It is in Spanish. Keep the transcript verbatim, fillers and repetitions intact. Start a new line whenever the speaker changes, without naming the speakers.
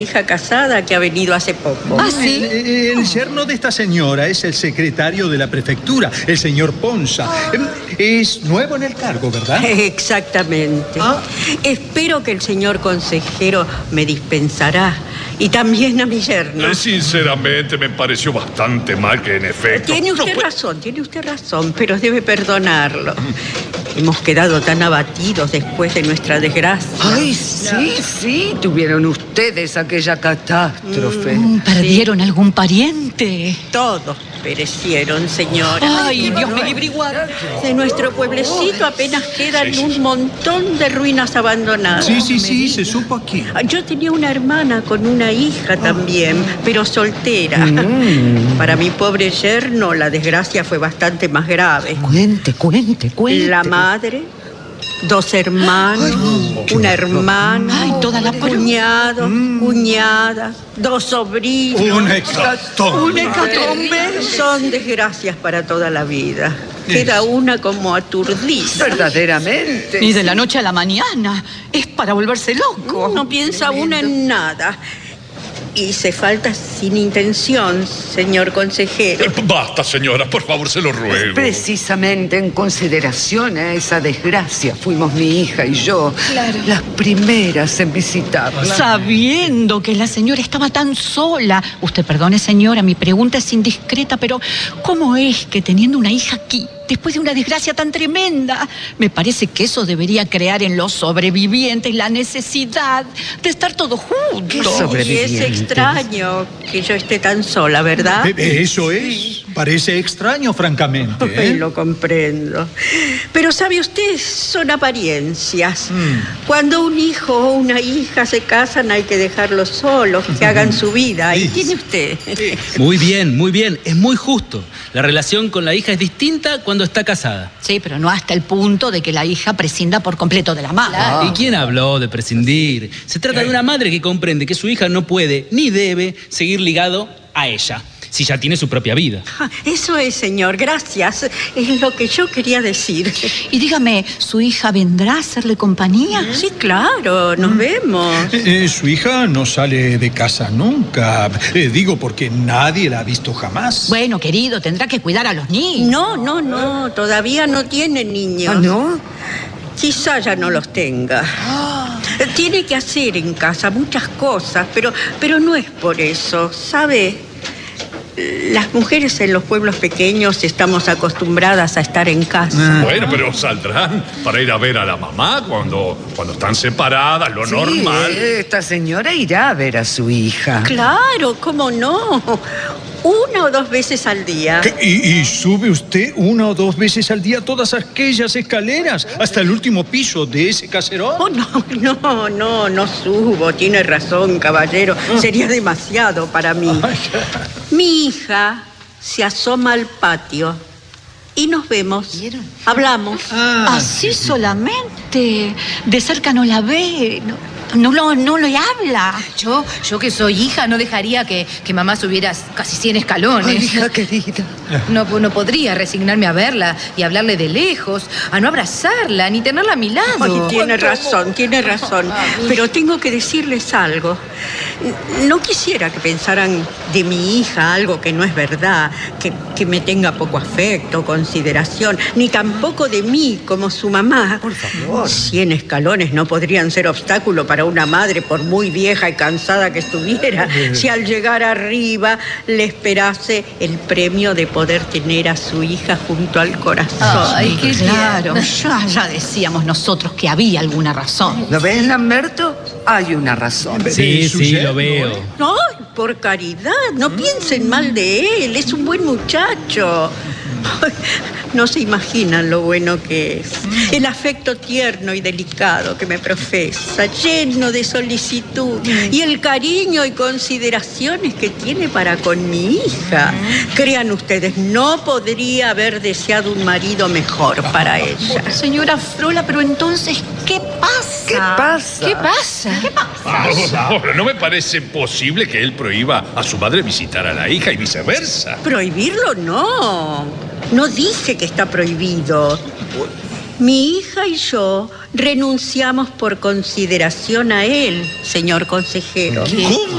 Hija casada que ha venido hace poco.
¿Ah, sí?
El, el yerno de esta señora es el secretario de la prefectura, el señor Ponza. Es nuevo en el cargo, ¿verdad?
Exactamente.
¿Ah?
Espero que el señor consejero me dispensará. Y también a mi yerno.
Eh, sinceramente, me pareció bastante mal que, en efecto...
Tiene usted
no fue...
razón, tiene usted razón, pero debe perdonarlo. Hemos quedado tan abatidos después de nuestra desgracia.
Ay, sí, sí, tuvieron ustedes aquella catástrofe.
Mm, ¿Perdieron algún pariente?
Todos perecieron, señora.
Ay, Dios me libre y guarde.
De nuestro pueblecito apenas quedan
Sí, sí.
un montón de ruinas abandonadas.
Sí, sí, sí, se supo aquí.
Yo tenía una hermana con una hija también, pero soltera.
Mm.
Para mi pobre yerno, la desgracia fue bastante más grave.
Cuente, cuente, cuente.
La madre, dos hermanos, una hermana,
Ay, toda la pro-
cuñados, cuñadas, dos sobrinos.
Una hecatombe.
Una hecatombe. Son desgracias para toda la vida. Queda una como aturdida.
Verdaderamente.
Y de la noche a la mañana. Es para volverse loco.
No piensa una en nada. Y se falta sin intención, señor consejero.
Eh, Basta, señora, por favor, se lo ruego.
Precisamente en consideración a esa desgracia fuimos mi hija y yo las primeras en visitarla.
Sabiendo que la señora estaba tan sola. Usted perdone, señora, mi pregunta es indiscreta, pero ¿cómo es que teniendo una hija aquí, después de una desgracia tan tremenda, me parece que eso debería crear en los sobrevivientes la necesidad de estar todos juntos?
¿Qué sobrevivientes?
Y es extraño que yo esté tan sola, ¿verdad?
Eh, Eso es. Parece extraño, francamente.
Ay,
¿eh?
lo comprendo. Pero sabe usted, son apariencias.
Mm.
Cuando un hijo o una hija se casan hay que dejarlos solos, que hagan su vida. Y
Sí.
tiene usted.
Muy bien, muy bien. Es muy justo. La relación con la hija es distinta cuando está casada.
Sí, pero no hasta el punto de que la hija prescinda por completo de la madre.
¿Y quién habló de prescindir? Se trata de una madre que comprende que su hija no puede ni debe seguir ligado a ella, si ya tiene su propia vida.
Ah, Eso es, señor, gracias. Es lo que yo quería decir.
Y dígame, ¿su hija vendrá a hacerle compañía?
Sí, claro, nos vemos.
Eh, eh, su hija no sale de casa nunca. Eh, digo porque nadie la ha visto jamás.
Bueno, querido, tendrá que cuidar a los niños.
No, no, no, todavía no tiene niños.
¿Ah, no?
Quizá ya no los tenga. Tiene que hacer en casa muchas cosas, pero, pero no es por eso, ¿sabe? Las mujeres en los pueblos pequeños estamos acostumbradas a estar en casa.
Bueno, pero saldrán para ir a ver a la mamá cuando, cuando están separadas, lo
Sí,
normal.
esta señora irá a ver a su hija.
Claro, ¿cómo no? Una o dos veces al día.
¿Qué? ¿Y, y sube usted una o dos veces al día todas aquellas escaleras hasta el último piso de ese caserón?
Oh, no, no, no, no subo. Tiene razón, caballero. Sería demasiado para mí. Mi hija se asoma al patio y nos vemos.
¿Vieron?
Hablamos.
Así solamente. De cerca no la ve, no, no, lo- no le habla.
Yo, yo que soy hija, no dejaría que, que mamá subiera casi cien escalones.
Ay, hija querida.
No, no podría resignarme a verla y hablarle de lejos, a no abrazarla, ni tenerla a mi lado.
Ay, tiene razón, tiene razón. Pero tengo que decirles algo. No quisiera que pensaran de mi hija algo que no es verdad, que, que me tenga poco afecto, consideración, ni tampoco de mí como su mamá. Por favor. Cien escalones no podrían ser obstáculo para una madre, por muy vieja y cansada que estuviera, si al llegar arriba le esperase el premio de poder tener a su hija junto al corazón.
Ay, qué
Claro, ya, ya decíamos nosotros que había alguna razón.
¿Lo ves, Lamberto? Hay una razón.
Sí,
su
sí,
yerno,
lo veo.
Ay, por caridad, no piensen mal de él, es un buen muchacho. Ay, no se imaginan lo bueno que es. El afecto tierno y delicado que me profesa, lleno de solicitud, y el cariño y consideraciones que tiene para con mi hija. Crean ustedes, no podría haber deseado un marido mejor para ella.
Señora Frola, pero entonces, ¿qué pasa?
¿Qué pasa?
¿Qué pasa? ¿Qué pasa?
No, no me parece posible que él prohíba a su madre visitar a la hija y viceversa.
Prohibirlo no. No dije que está prohibido. Mi hija y yo renunciamos por consideración a él, señor consejero.
¿Cómo?